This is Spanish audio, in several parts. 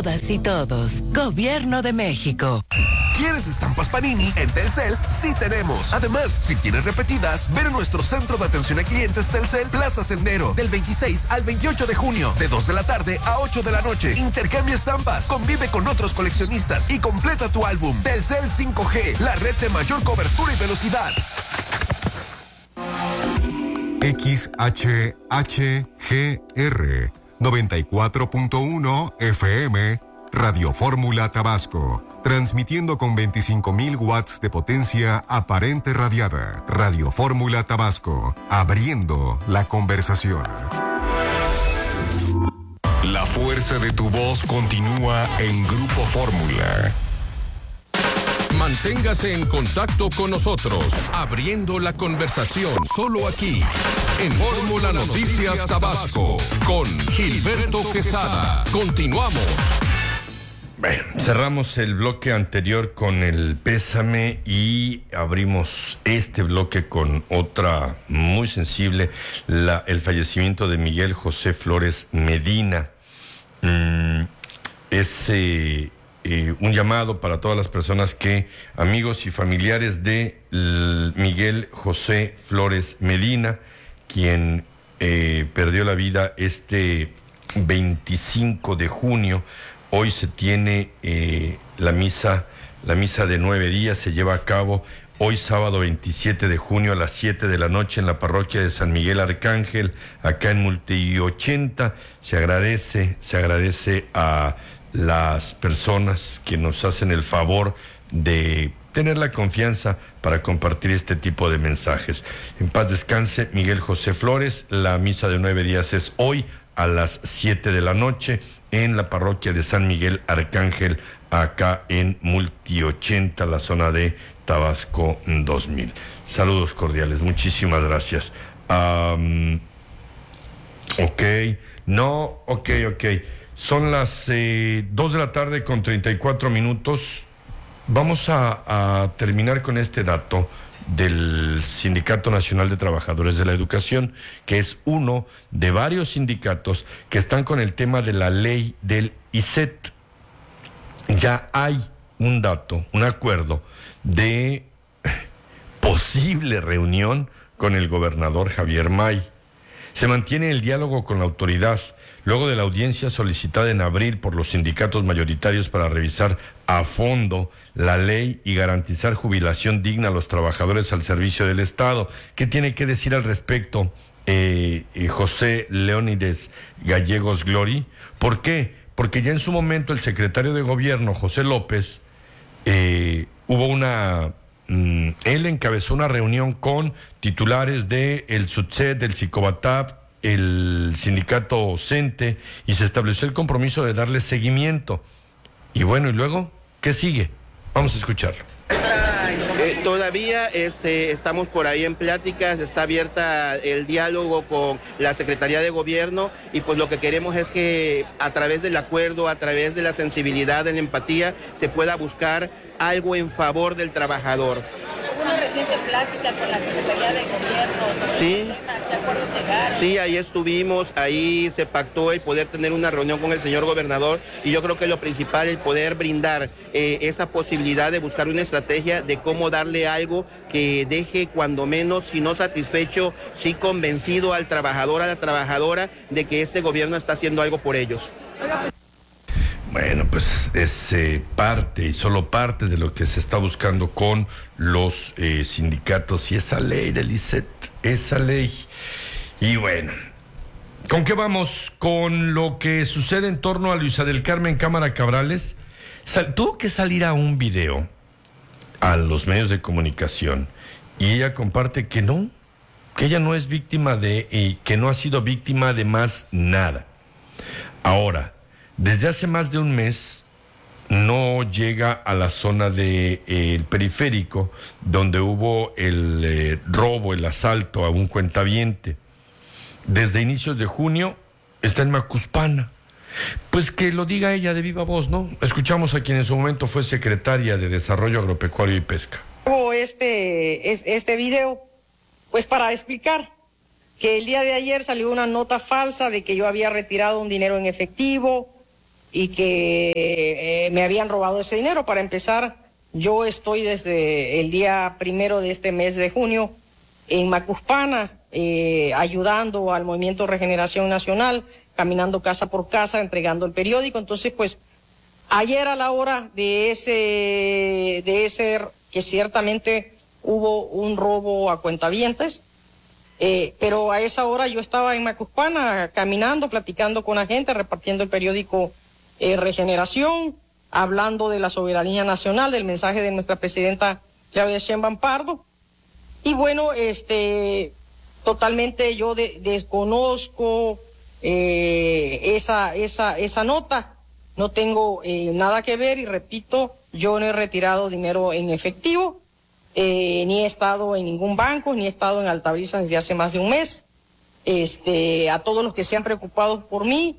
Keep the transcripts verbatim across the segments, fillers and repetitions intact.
todas y todos. Gobierno de México. ¿Quieres estampas Panini? En Telcel sí tenemos. Además, si tienes repetidas, ven a nuestro centro de atención a clientes Telcel Plaza Sendero del veintiséis al veintiocho de junio, de dos de la tarde a ocho de la noche. Intercambia estampas, convive con otros coleccionistas y completa tu álbum. Telcel cinco G, la red de mayor cobertura y velocidad. X H H G R noventa y cuatro punto uno F M, Radio Fórmula Tabasco, transmitiendo con veinticinco mil watts de potencia aparente radiada. Radio Fórmula Tabasco, abriendo la conversación. La fuerza de tu voz continúa en Grupo Fórmula. Manténgase en contacto con nosotros, abriendo la conversación solo aquí, en Fórmula Noticias Tabasco, con Gilberto Quesada. Continuamos. Bueno, cerramos el bloque anterior con el pésame y abrimos este bloque con otra muy sensible, la, el fallecimiento de Miguel José Flores Medina. Mm, ese... Eh, un llamado para todas las personas que, amigos y familiares de l- Miguel José Flores Medina, quien eh, perdió la vida este veinticinco de junio. Hoy se tiene eh, la misa, la misa de nueve días, se lleva a cabo hoy sábado veintisiete de junio a las siete de la noche en la parroquia de San Miguel Arcángel, acá en Multi ochenta. Se agradece, se agradece a las personas que nos hacen el favor de tener la confianza para compartir este tipo de mensajes. En paz descanse Miguel José Flores. La misa de nueve días es hoy a las siete de la noche en la parroquia de San Miguel Arcángel, acá en Multi ochenta, la zona de Tabasco dos mil. Saludos cordiales, muchísimas gracias. Um, ok, no, ok, ok. Son las eh, dos de la tarde con treinta y cuatro minutos. Vamos a, a terminar con este dato del Sindicato Nacional de Trabajadores de la Educación, que es uno de varios sindicatos que están con el tema de la ley del I C E T. Ya hay un dato, un acuerdo de posible reunión con el gobernador Javier May. Se mantiene el diálogo con la autoridad, luego de la audiencia solicitada en abril por los sindicatos mayoritarios para revisar a fondo la ley y garantizar jubilación digna a los trabajadores al servicio del Estado. ¿Qué tiene que decir al respecto eh, eh, José Leónides Gallegos Glory? ¿Por qué? Porque ya en su momento el secretario de Gobierno, José López, eh, hubo una... Mm, él encabezó una reunión con titulares de el SUTSET, del Sicobatab, el sindicato CENTE, y se estableció el compromiso de darle seguimiento. Y bueno, ¿y luego qué sigue? Vamos a escucharlo. Eh, todavía este, estamos por ahí en pláticas, está abierta el diálogo con la Secretaría de Gobierno y pues lo que queremos es que a través del acuerdo, a través de la sensibilidad, de la empatía, se pueda buscar algo en favor del trabajador. Una reciente plática con la Secretaría de Gobierno sobre sí, los temas, ¿de acuerdo llegar? Sí, ahí estuvimos, ahí se pactó el poder tener una reunión con el señor gobernador y yo creo que lo principal es poder brindar eh, esa posibilidad de buscar una estrategia de cómo darle algo que deje cuando menos, si no satisfecho, sí convencido al trabajador, a la trabajadora de que este gobierno está haciendo algo por ellos. Bueno, pues es eh, parte y solo parte de lo que se está buscando con los eh, sindicatos y esa ley del I C E T, esa ley. Y bueno, ¿con qué vamos? Con lo que sucede en torno a Luisa del Carmen Cámara Cabrales. Sal, tuvo que salir a un video a los medios de comunicación y ella comparte que no, que ella no es víctima de, eh, que no ha sido víctima de más nada. Ahora, desde hace más de un mes no llega a la zona del de, eh, periférico donde hubo el eh, robo, el asalto a un cuentaviente. Desde inicios de junio está en Macuspana. Pues que lo diga ella de viva voz, ¿no? Escuchamos a quien en su momento fue secretaria de Desarrollo Agropecuario y Pesca. Hago este, este video pues para explicar que el día de ayer salió una nota falsa de que yo había retirado un dinero en efectivo y que eh, me habían robado ese dinero. Para empezar, yo estoy desde el día primero de este mes de junio en Macuspana, eh, ayudando al Movimiento Regeneración Nacional, caminando casa por casa, entregando el periódico. Entonces, pues, ayer a la hora de ese, de ese, que ciertamente hubo un robo a cuentavientes, eh, pero a esa hora yo estaba en Macuspana, caminando, platicando con la gente, repartiendo el periódico eh, Regeneración, hablando de la soberanía nacional, del mensaje de nuestra presidenta Claudia Sheinbaum Pardo. Y bueno, este, totalmente yo de, desconozco eh, esa, esa, esa nota. No tengo eh, nada que ver y repito, yo no he retirado dinero en efectivo, eh, ni he estado en ningún banco, ni he estado en Altabrisa desde hace más de un mes. Este, a todos los que se han preocupado por mí.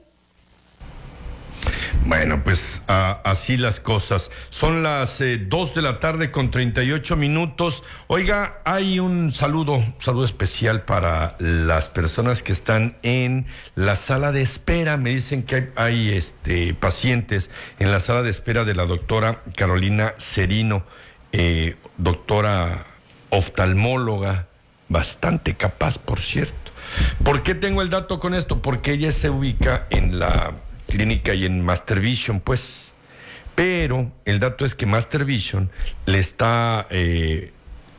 Bueno, pues uh, así las cosas. Son las eh, dos de la tarde con treinta y ocho minutos. Oiga, hay un saludo, saludo especial para las personas que están en la sala de espera. Me dicen que hay, hay este, pacientes en la sala de espera de la doctora Carolina Cerino, eh, doctora oftalmóloga, bastante capaz, por cierto. ¿Por qué tengo el dato con esto? Porque ella se ubica en la clínica y en Master Vision, pues, pero el dato es que Master Vision le está eh,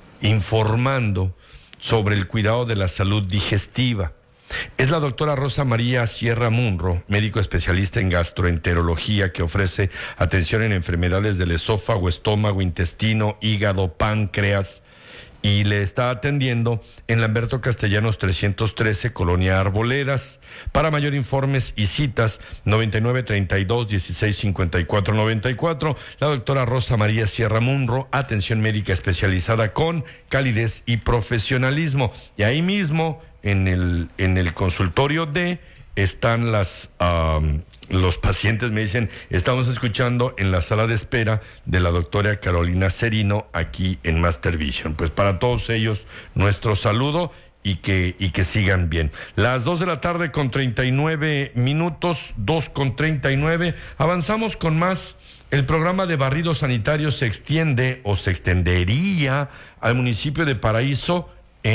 informando sobre el cuidado de la salud digestiva. Es la doctora Rosa María Sierra Munro, médico especialista en gastroenterología, que ofrece atención en enfermedades del esófago, estómago, intestino, hígado, páncreas, y le está atendiendo en Lamberto Castellanos trescientos trece, Colonia Arboledas. Para mayor informes y citas, noventa y nueve, treinta y dos, dieciséis, cincuenta y cuatro, noventa y cuatro. La doctora Rosa María Sierra Munro, atención médica especializada con calidez y profesionalismo. Y ahí mismo, en el, en el consultorio D, están las... Um, los pacientes me dicen, estamos escuchando en la sala de espera de la doctora Carolina Cerino aquí en Master Vision. Pues para todos ellos, nuestro saludo y que, y que sigan bien. Las dos de la tarde con treinta y nueve minutos, dos con treinta y nueve. Avanzamos con más. El programa de barrido sanitario se extiende o se extendería al municipio de Paraíso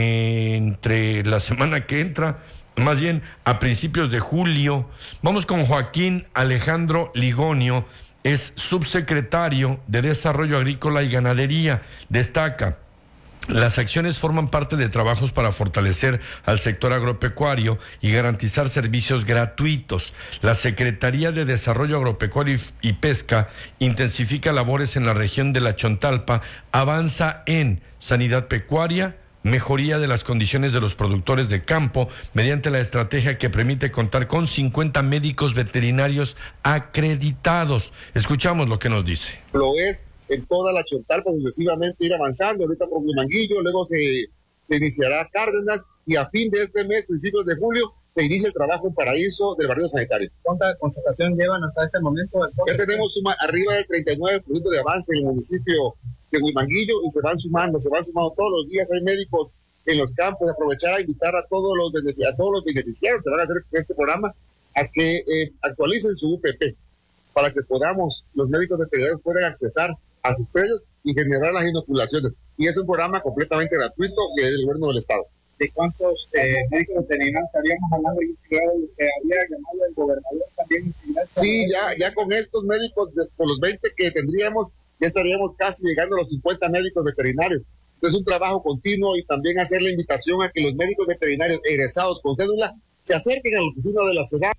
entre la semana que entra, más bien a principios de julio. Vamos con Joaquín Alejandro Ligonio, es subsecretario de Desarrollo Agrícola y Ganadería. Destaca: las acciones forman parte de trabajos para fortalecer al sector agropecuario y garantizar servicios gratuitos. La Secretaría de Desarrollo Agropecuario y Pesca intensifica labores en la región de la Chontalpa, avanza en sanidad pecuaria, mejoría de las condiciones de los productores de campo mediante la estrategia que permite contar con cincuenta médicos veterinarios acreditados. Escuchamos lo que nos dice. Lo es en toda la Chontalpa, sucesivamente ir avanzando, ahorita por Huimanguillo, luego se, se iniciará Cárdenas y a fin de este mes, principios de julio, se inicia el trabajo en Paraíso del barrido sanitario. ¿Cuánta concentración llevan hasta este momento? Ya tenemos suma, arriba del treinta y nueve por ciento de avance en el municipio de Huimanguillo y se van sumando, se van sumando todos los días. Hay médicos en los campos. Aprovechar a invitar a todos los a todos los beneficiarios que van a hacer este programa a que eh, actualicen su U P P para que podamos, los médicos veterinarios puedan accesar a sus precios y generar las inoculaciones. Y es un programa completamente gratuito que es del gobierno del estado. ¿De cuántos eh, médicos veterinarios estaríamos hablando? Yo creo que había llamado el gobernador también. Sí, ya, ya con estos médicos, de, por los veinte que tendríamos, ya estaríamos casi llegando a los cincuenta médicos veterinarios. Es un trabajo continuo y también hacer la invitación a que los médicos veterinarios egresados con cédula se acerquen a la oficina de la SEDA.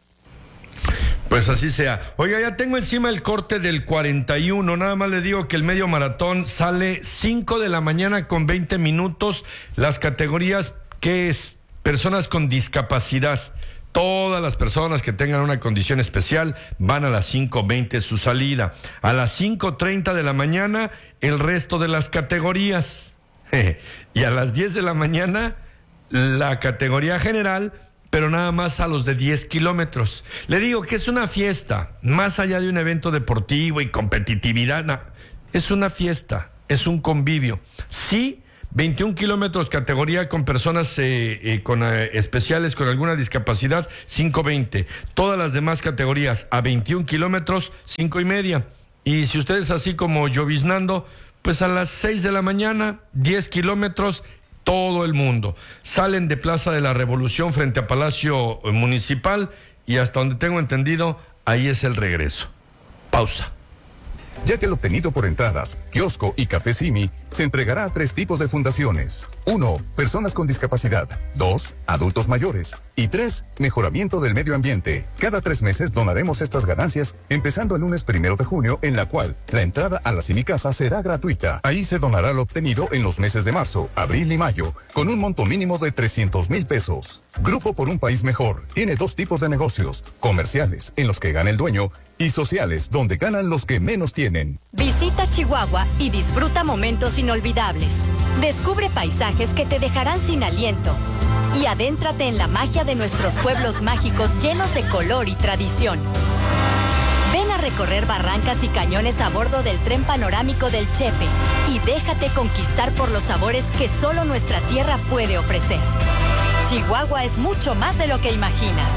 Pues así sea. Oiga, ya tengo encima el corte del cuarenta y uno. Nada más le digo que el medio maratón sale cinco de la mañana con veinte minutos. Las categorías que es personas con discapacidad. Todas las personas que tengan una condición especial van a las cinco veinte su salida. A las cinco treinta de la mañana el resto de las categorías. Y a las diez de la mañana la categoría general, pero nada más a los de diez kilómetros. Le digo que es una fiesta, más allá de un evento deportivo y competitividad. No, es una fiesta, es un convivio. Sí, veintiún kilómetros categoría con personas eh, eh, con eh, especiales con alguna discapacidad, cinco veinte. Todas las demás categorías a veintiún kilómetros, cinco y media. Y si ustedes así como lloviznando, pues a las seis de la mañana, diez kilómetros, todo el mundo. Salen de Plaza de la Revolución frente a Palacio Municipal y hasta donde tengo entendido, ahí es el regreso. Pausa. Ya que el obtenido por entradas, kiosco y café Simi se entregará a tres tipos de fundaciones. Uno, personas con discapacidad. Dos, adultos mayores. Y tres, mejoramiento del medio ambiente. Cada tres meses donaremos estas ganancias, empezando el lunes primero de junio, en la cual la entrada a la Simi Casa será gratuita. Ahí se donará lo obtenido en los meses de marzo, abril y mayo, con un monto mínimo de trescientos mil pesos. Grupo por un País Mejor tiene dos tipos de negocios: comerciales, en los que gana el dueño, y sociales, donde ganan los que menos tienen. Visita Chihuahua y disfruta momentos inolvidables. Descubre paisajes que te dejarán sin aliento. Y adéntrate en la magia de nuestros pueblos mágicos llenos de color y tradición. Ven a recorrer barrancas y cañones a bordo del tren panorámico del Chepe y déjate conquistar por los sabores que solo nuestra tierra puede ofrecer. Chihuahua es mucho más de lo que imaginas.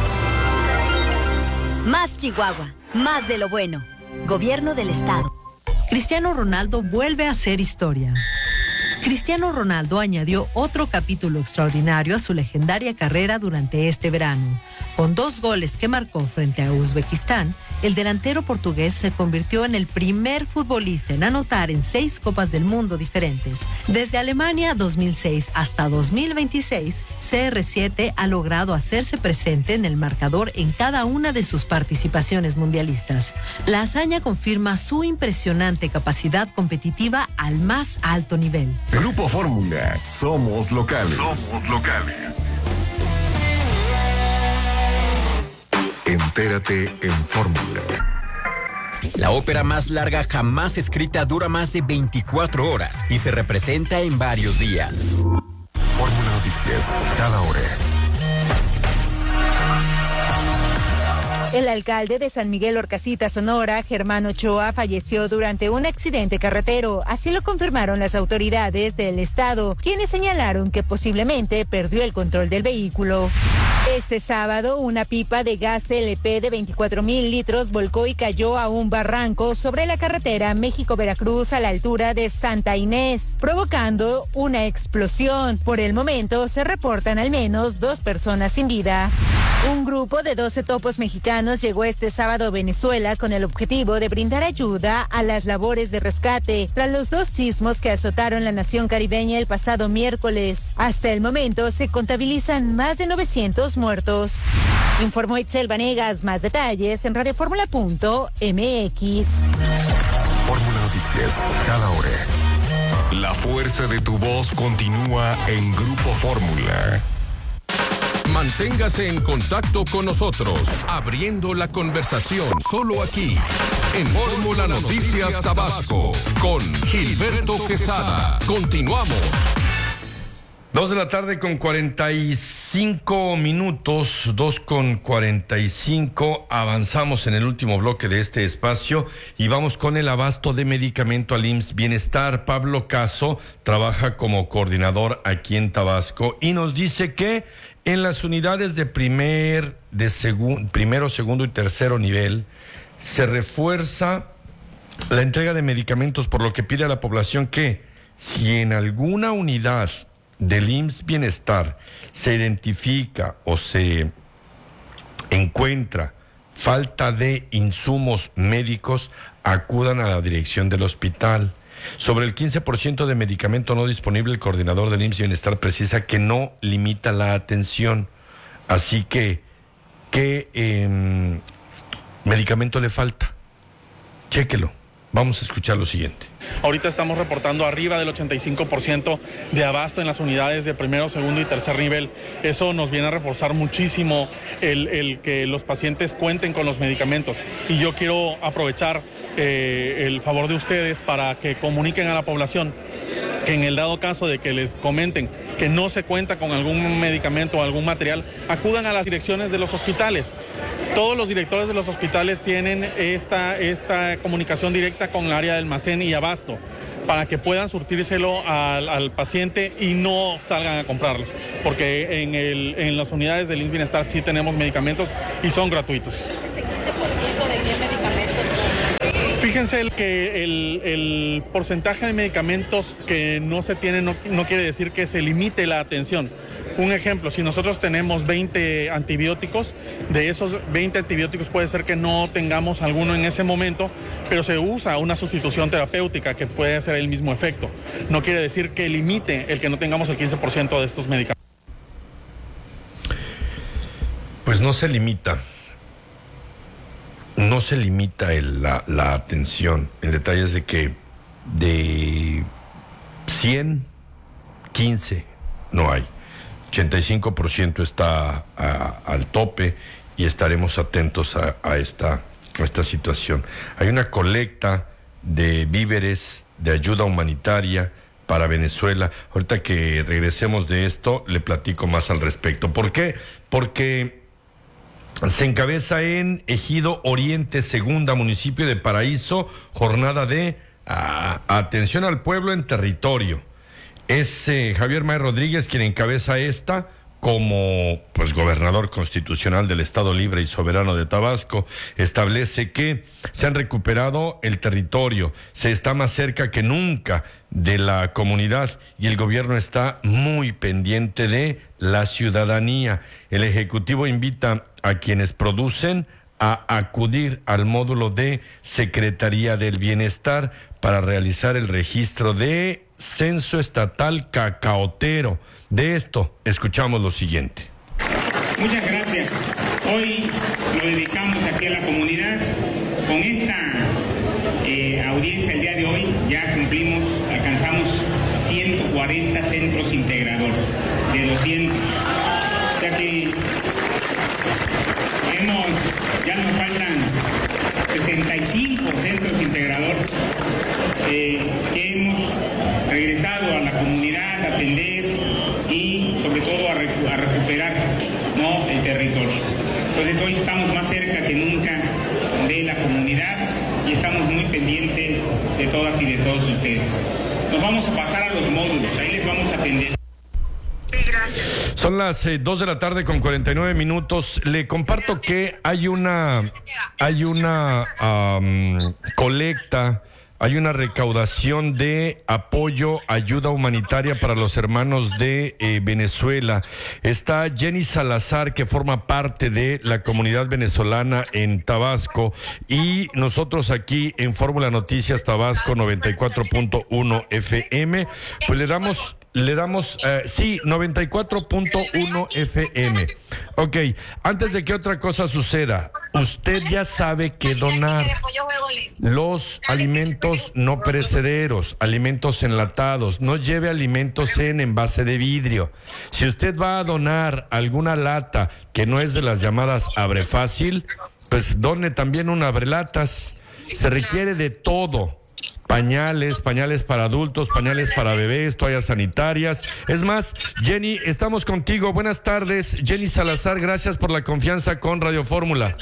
Más Chihuahua, más de lo bueno. Gobierno del Estado. Cristiano Ronaldo vuelve a hacer historia. Cristiano Ronaldo añadió otro capítulo extraordinario a su legendaria carrera durante este verano. Con dos goles que marcó frente a Uzbekistán, el delantero portugués se convirtió en el primer futbolista en anotar en seis Copas del Mundo diferentes. Desde Alemania dos mil seis hasta dos mil veintiséis, C R siete ha logrado hacerse presente en el marcador en cada una de sus participaciones mundialistas. La hazaña confirma su impresionante capacidad competitiva al más alto nivel. Grupo Fórmula, somos locales. Somos locales. Entérate en Fórmula. La ópera más larga jamás escrita dura más de veinticuatro horas y se representa en varios días. Fórmula Noticias, cada hora. El alcalde de San Miguel Orcasita, Sonora, Germán Ochoa, falleció durante un accidente carretero. Así lo confirmaron las autoridades del estado, quienes señalaron que posiblemente perdió el control del vehículo. Este sábado, una pipa de gas L P de veinticuatro mil litros volcó y cayó a un barranco sobre la carretera México-Veracruz a la altura de Santa Inés, provocando una explosión. Por el momento, se reportan al menos dos personas sin vida. Un grupo de doce topos mexicanos llegó este sábado a Venezuela con el objetivo de brindar ayuda a las labores de rescate tras los dos sismos que azotaron la nación caribeña el pasado miércoles. Hasta el momento se contabilizan más de novecientos muertos. Informó Itzel Vanegas. Más detalles en radioformula punto m x. Fórmula Noticias, cada hora. La fuerza de tu voz continúa en Grupo Fórmula. Manténgase en contacto con nosotros, abriendo la conversación solo aquí, en Fórmula Noticias Tabasco, con Gilberto Quesada. Continuamos. Dos de la tarde con cuarenta y cinco minutos, dos con cuarenta y cinco, avanzamos en el último bloque de este espacio y vamos con el abasto de medicamento al I M S S Bienestar. Pablo Caso trabaja como coordinador aquí en Tabasco y nos dice que en las unidades de primer, de segun, primero, segundo y tercero nivel se refuerza la entrega de medicamentos, por lo que pide a la población que si en alguna unidad del I M S S Bienestar se identifica o se encuentra falta de insumos médicos, acudan a la dirección del hospital. Sobre el quince por ciento de medicamento no disponible, el coordinador del I M S S Bienestar precisa que no limita la atención. Así que, ¿qué eh, medicamento le falta? Chéquelo. Vamos a escuchar lo siguiente. Ahorita estamos reportando arriba del ochenta y cinco por ciento de abasto en las unidades de primero, segundo y tercer nivel. Eso nos viene a reforzar muchísimo el, el que los pacientes cuenten con los medicamentos. Y yo quiero aprovechar eh, el favor de ustedes para que comuniquen a la población que en el dado caso de que les comenten que no se cuenta con algún medicamento o algún material, acudan a las direcciones de los hospitales. Todos los directores de los hospitales tienen esta, esta comunicación directa con el área de almacén y abasto para que puedan surtírselo al, al paciente y no salgan a comprarlos, porque en, el, en las unidades del I M S S Bienestar sí tenemos medicamentos y son gratuitos. ¿Este quince por ciento de qué medicamentos son? Fíjense el que el, el porcentaje de medicamentos que no se tiene no, no quiere decir que se limite la atención. Un ejemplo, si nosotros tenemos veinte antibióticos, de esos veinte antibióticos puede ser que no tengamos alguno en ese momento, pero se usa una sustitución terapéutica que puede hacer el mismo efecto. No quiere decir que limite el que no tengamos el quince por ciento de estos medicamentos. Pues no se limita. No se limita el, la, la atención. El detalle es de que de cien, quince no hay. ochenta y cinco por ciento está a, al tope y estaremos atentos a, a, esta, a esta situación. Hay una colecta de víveres, de ayuda humanitaria para Venezuela. Ahorita que regresemos de esto, le platico más al respecto. ¿Por qué? Porque se encabeza en Ejido Oriente, Segunda, municipio de Paraíso, jornada de a, atención al pueblo en territorio. Es eh, Javier May Rodríguez quien encabeza esta como pues gobernador constitucional del Estado Libre y Soberano de Tabasco. Establece que se han recuperado el territorio, se está más cerca que nunca de la comunidad y el gobierno está muy pendiente de la ciudadanía. El Ejecutivo invita a quienes producen a acudir al módulo de Secretaría del Bienestar para realizar el registro de Censo Estatal Cacaotero. De esto, escuchamos lo siguiente. Muchas gracias. Hoy lo dedicamos aquí a la comunidad. Con esta eh, audiencia el día de hoy ya cumplimos, alcanzamos ciento cuarenta centros integradores de doscientos. O sea que hemos, ya nos faltan sesenta y cinco centros integradores eh, que hemos regresado a la comunidad a atender y sobre todo a, recu a recuperar, ¿no?, el territorio. Entonces hoy estamos más cerca que nunca de la comunidad y estamos muy pendientes de todas y de todos ustedes. Nos vamos a pasar a los módulos, ahí les vamos a atender. Son las eh, dos de la tarde con cuarenta y nueve minutos. Le comparto que hay una, hay una um, colecta, hay una recaudación de apoyo, ayuda humanitaria para los hermanos de eh, Venezuela. Está Jenny Salazar, que forma parte de la comunidad venezolana en Tabasco, y nosotros aquí en Fórmula Noticias Tabasco noventa y cuatro punto uno F M, pues le damos... Le damos, eh, sí, noventa y cuatro punto uno F M. Ok, antes de que otra cosa suceda, usted ya sabe que donar los alimentos no perecederos, alimentos enlatados, no lleve alimentos en envase de vidrio. Si usted va a donar alguna lata que no es de las llamadas abre fácil, pues done también un abrelatas. Se requiere de todo. Pañales, pañales para adultos, pañales para bebés, toallas sanitarias. Es más, Jenny, estamos contigo. Buenas tardes, Jenny Salazar, gracias por la confianza con Radio Fórmula.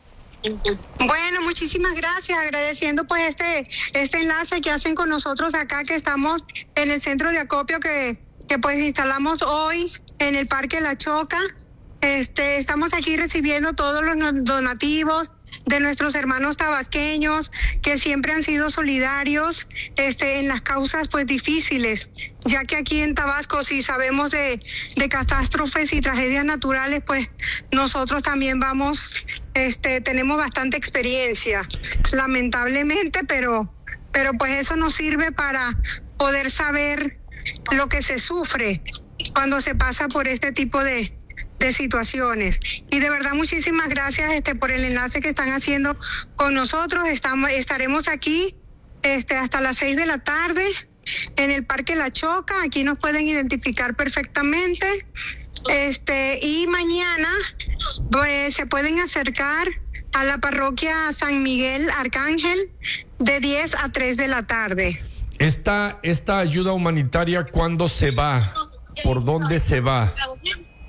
Bueno, muchísimas gracias, agradeciendo pues este este enlace que hacen con nosotros acá, que estamos en el centro de acopio que, que pues instalamos hoy en el Parque La Choca. Este, estamos aquí recibiendo todos los donativos de nuestros hermanos tabasqueños que siempre han sido solidarios este, en las causas pues difíciles, ya que aquí en Tabasco, si sabemos de, de catástrofes y tragedias naturales, pues nosotros también vamos, este, tenemos bastante experiencia, lamentablemente, pero, pero pues eso nos sirve para poder saber lo que se sufre cuando se pasa por este tipo de de situaciones. Y de verdad muchísimas gracias este por el enlace que están haciendo con nosotros. Estamos, estaremos aquí este hasta las seis de la tarde en el Parque La Choca. Aquí nos pueden identificar perfectamente. Este, y mañana pues se pueden acercar a la parroquia San Miguel Arcángel de diez a tres de la tarde. Esta, esta ayuda humanitaria, ¿cuándo se va? ¿Por dónde se va?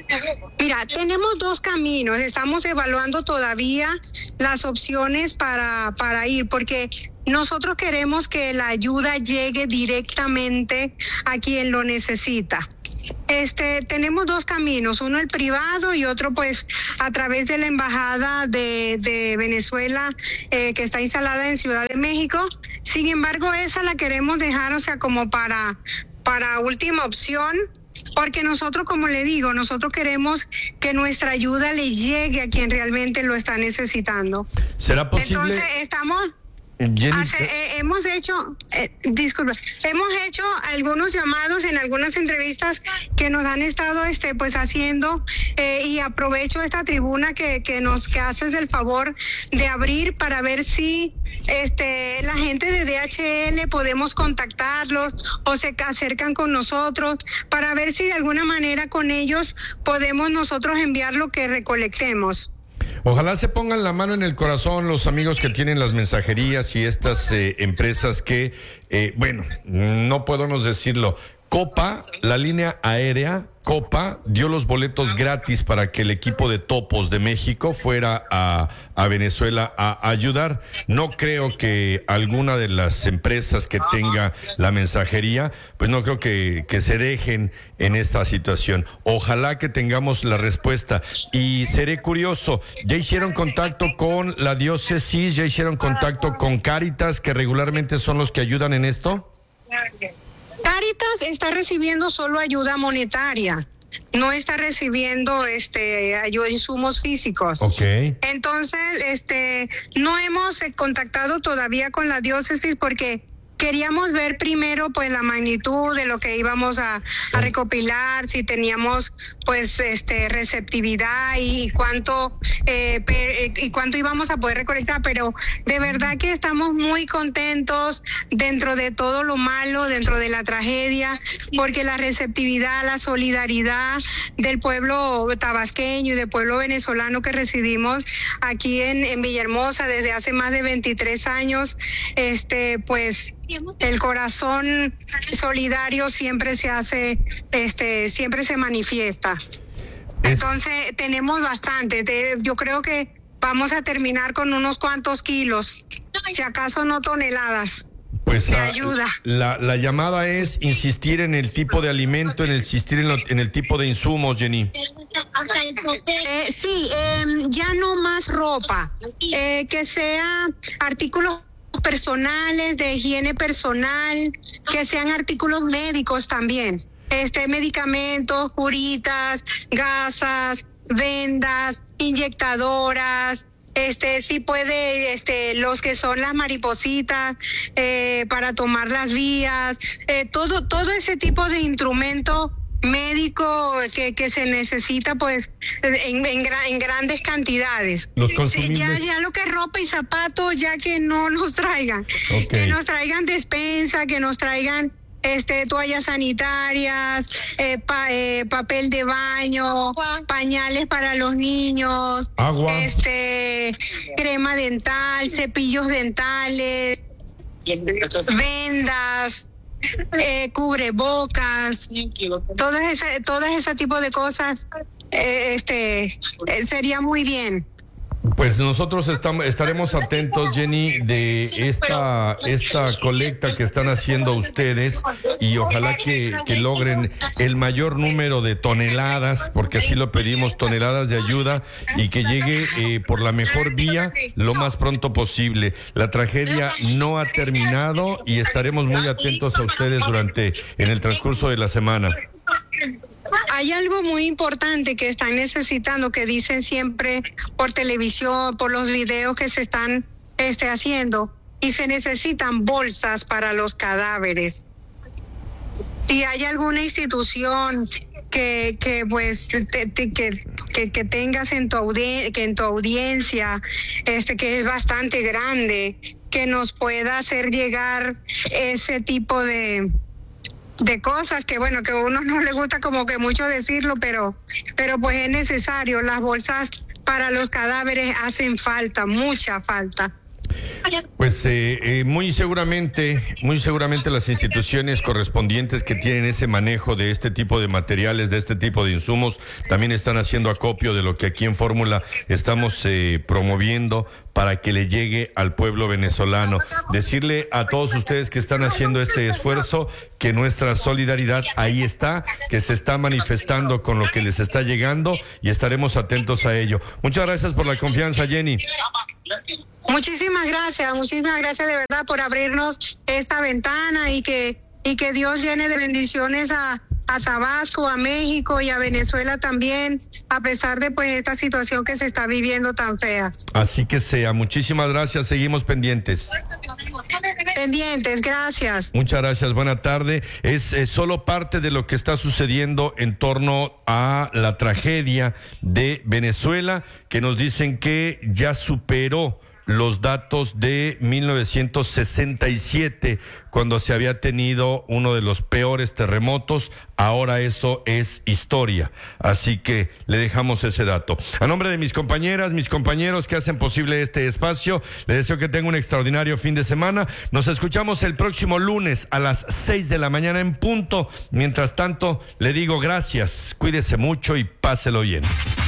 Mira, tenemos dos caminos, estamos evaluando todavía las opciones para, para ir, porque nosotros queremos que la ayuda llegue directamente a quien lo necesita. Este, tenemos dos caminos, uno el privado y otro pues a través de la embajada de, de Venezuela eh, que está instalada en Ciudad de México. Sin embargo, esa la queremos dejar, o sea, como para, para última opción, porque nosotros, como le digo, nosotros queremos que nuestra ayuda le llegue a quien realmente lo está necesitando. ¿Será posible? Entonces, estamos... Hace, eh, hemos hecho, eh, disculpa, hemos hecho algunos llamados en algunas entrevistas que nos han estado, este, pues haciendo eh, y aprovecho esta tribuna que que nos que haces el favor de abrir para ver si, este, la gente de D H L podemos contactarlos o se acercan con nosotros para ver si de alguna manera con ellos podemos nosotros enviar lo que recolectemos. Ojalá se pongan la mano en el corazón los amigos que tienen las mensajerías y estas eh, empresas que, eh, bueno, no podemos decirlo. Copa, la línea aérea, Copa, dio los boletos gratis para que el equipo de Topos de México fuera a, a Venezuela a ayudar. No creo que alguna de las empresas que tenga la mensajería, pues no creo que, que se dejen en esta situación. Ojalá que tengamos la respuesta. Y seré curioso, ¿ya hicieron contacto con la diócesis? ¿Ya hicieron contacto con Cáritas, que regularmente son los que ayudan en esto? Cáritas está recibiendo solo ayuda monetaria, no está recibiendo este ayuda, insumos físicos. Okay. Entonces, este, no hemos eh, contactado todavía con la diócesis porque queríamos ver primero pues la magnitud de lo que íbamos a, a recopilar, si teníamos pues este receptividad y, y cuánto eh, per, y cuánto íbamos a poder recolectar, pero de verdad que estamos muy contentos dentro de todo lo malo, dentro de la tragedia, porque la receptividad, la solidaridad del pueblo tabasqueño y del pueblo venezolano que residimos aquí en, en Villahermosa desde hace más de veintitrés años, este pues el corazón solidario siempre se hace, este, siempre se manifiesta. Entonces tenemos bastante. Te, yo creo que vamos a terminar con unos cuantos kilos, si acaso no toneladas. Pues de a, ayuda. La, la llamada es insistir en el tipo de alimento, en el insistir en, lo, en el tipo de insumos, Jenny. Eh, sí, eh, ya no más ropa, eh, que sea artículos personales, de higiene personal, que sean artículos médicos también, este, medicamentos, curitas, gasas, vendas, inyectadoras, este, sí puede, este, los que son las maripositas eh, para tomar las vías, eh, todo, todo ese tipo de instrumento médico que, que se necesita pues en, en, en grandes cantidades. Los consumibles... ya, ya lo que es ropa y zapatos, ya que no nos traigan, okay. Que nos traigan despensa, que nos traigan este toallas sanitarias, eh, pa, eh, papel de baño, agua, pañales para los niños, agua, este crema dental, cepillos dentales, vendas, Eh, cubrebocas, todo ese, todo ese tipo de cosas, eh, este, eh, sería muy bien. Pues nosotros estamos, estaremos atentos, Jenny, de esta, esta colecta que están haciendo ustedes y ojalá que, que logren el mayor número de toneladas, porque así lo pedimos, toneladas de ayuda y que llegue eh, por la mejor vía lo más pronto posible. La tragedia no ha terminado y estaremos muy atentos a ustedes durante, en el transcurso de la semana. Hay algo muy importante que están necesitando, que dicen siempre por televisión, por los videos que se están este, haciendo, y se necesitan bolsas para los cadáveres. Si hay alguna institución que que pues te, te, que, que que tengas en tu audiencia, que en tu audiencia, este que es bastante grande, que nos pueda hacer llegar ese tipo de de cosas que bueno, que a uno no le gusta como que mucho decirlo, pero pero pues es necesario. Las bolsas para los cadáveres hacen falta, mucha falta. Pues eh, eh, muy seguramente, muy seguramente las instituciones correspondientes que tienen ese manejo de este tipo de materiales, de este tipo de insumos, también están haciendo acopio de lo que aquí en Fórmula estamos eh, promoviendo para que le llegue al pueblo venezolano. Decirle a todos ustedes que están haciendo este esfuerzo que nuestra solidaridad ahí está, que se está manifestando con lo que les está llegando y estaremos atentos a ello. Muchas gracias por la confianza, Jenny. Muchísimas gracias, muchísimas gracias de verdad por abrirnos esta ventana y que y que Dios llene de bendiciones a, a Tabasco, a México y a Venezuela también, a pesar de pues esta situación que se está viviendo tan fea. Así que sea, muchísimas gracias, seguimos pendientes. Pendientes, gracias. Muchas gracias, buena tarde. Es, es solo parte de lo que está sucediendo en torno a la tragedia de Venezuela, que nos dicen que ya superó los datos de mil novecientos sesenta y siete, cuando se había tenido uno de los peores terremotos. Ahora eso es historia, así que le dejamos ese dato. A nombre de mis compañeras, mis compañeros que hacen posible este espacio, les deseo que tengan un extraordinario fin de semana. Nos escuchamos el próximo lunes a las seis de la mañana en punto. Mientras tanto, le digo gracias, cuídese mucho y páselo bien.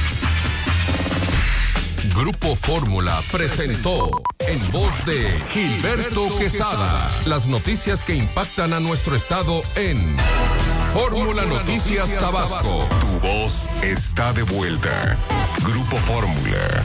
Grupo Fórmula presentó en voz de Gilberto Quesada las noticias que impactan a nuestro estado en Fórmula Noticias Tabasco. Tu voz está de vuelta. Grupo Fórmula.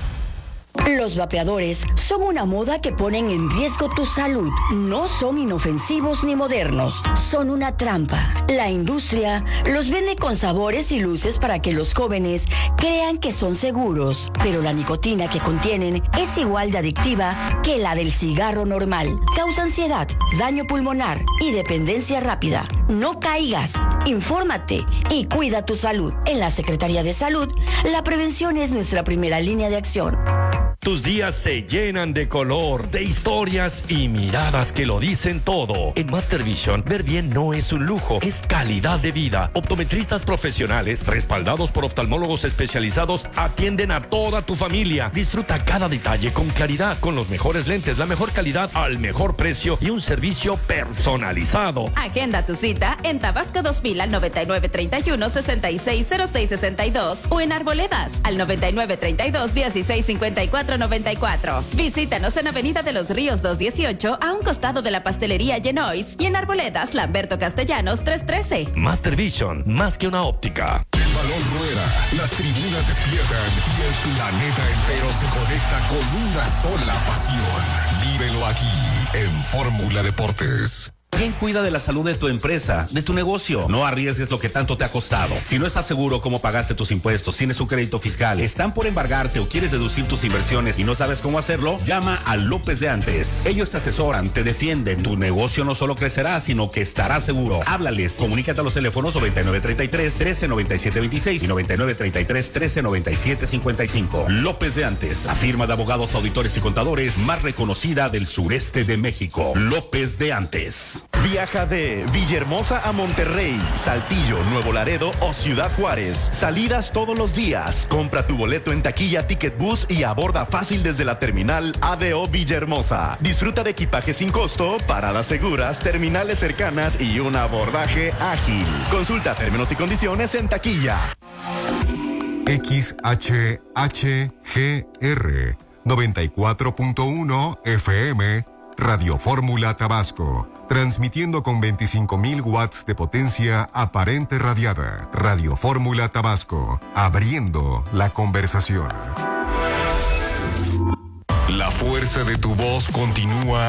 Los vapeadores son una moda que ponen en riesgo tu salud. No son inofensivos ni modernos. Son una trampa. La industria los vende con sabores y luces para que los jóvenes crean que son seguros. Pero la nicotina que contienen es igual de adictiva que la del cigarro normal. Causa ansiedad, daño pulmonar y dependencia rápida. No caigas. Infórmate y cuida tu salud. En la Secretaría de Salud, la prevención es nuestra primera línea de acción. Tus días se llenan de color, de historias y miradas que lo dicen todo. En Master Vision, ver bien no es un lujo, es calidad de vida. Optometristas profesionales, respaldados por oftalmólogos especializados, atienden a toda tu familia. Disfruta cada detalle con claridad, con los mejores lentes, la mejor calidad al mejor precio y un servicio personalizado. Agenda tu cita en Tabasco dos mil al noventa y nueve treinta y uno sesenta y seis cero seis sesenta y dos o en Arboledas al noventa y nueve treinta y dos dieciséis cincuenta y cuatro noventa y cuatro. Visítanos en Avenida de los Ríos doscientos dieciocho, a un costado de la pastelería Genois, y en Arboledas, Lamberto Castellanos trescientos trece. Master Vision, más que una óptica. El balón rueda, las tribunas despiertan y el planeta entero se conecta con una sola pasión. Vívelo aquí en Fórmula Deportes. ¿Quién cuida de la salud de tu empresa, de tu negocio? No arriesgues lo que tanto te ha costado. Si no estás seguro cómo pagaste tus impuestos, tienes un crédito fiscal, están por embargarte o quieres deducir tus inversiones y no sabes cómo hacerlo, llama a López de Antes. Ellos te asesoran, te defienden. Tu negocio no solo crecerá, sino que estará seguro. Háblales. Comunícate a los teléfonos noventa y nueve treinta y tres trece noventa y siete veintiséis y noventa y nueve treinta y tres trece noventa y siete cincuenta y cinco. López de Antes, la firma de abogados, auditores y contadores más reconocida del sureste de México. López de Antes. Viaja de Villahermosa a Monterrey, Saltillo, Nuevo Laredo o Ciudad Juárez. Salidas todos los días. Compra tu boleto en taquilla Ticket Bus y aborda fácil desde la terminal A D O Villahermosa. Disfruta de equipaje sin costo, paradas seguras, terminales cercanas y un abordaje ágil. Consulta términos y condiciones en taquilla. X H H G R noventa y cuatro punto uno F M Radio Fórmula Tabasco, transmitiendo con veinticinco mil watts de potencia aparente radiada. Radio Fórmula Tabasco, abriendo la conversación. La fuerza de tu voz continúa